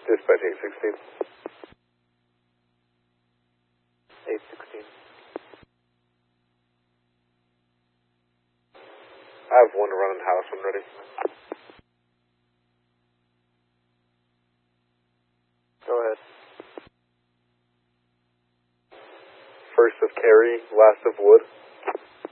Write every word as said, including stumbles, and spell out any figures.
Dispatch eight sixteen. eight sixteen. I have one running house when ready. Go ahead. First of Carey, last of Wood.